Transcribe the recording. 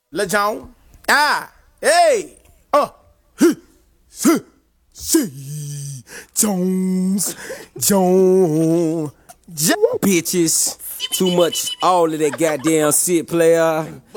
Le John. Ah, hey, he, see, Jones, bitches. Too much, all of that goddamn shit, player.